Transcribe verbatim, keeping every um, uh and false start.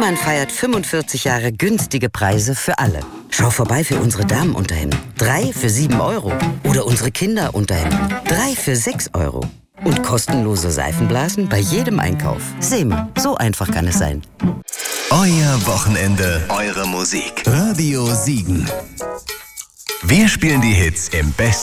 Seemann feiert fünfundvierzig Jahre günstige Preise für alle. Schau vorbei für unsere Damenunterhemden. Drei für sieben Euro. Oder unsere Kinderunterhemden. Drei für sechs Euro. Und kostenlose Seifenblasen bei jedem Einkauf. Seemann, so einfach kann es sein. Euer Wochenende, eure Musik. Radio Siegen. Wir spielen die Hits im besten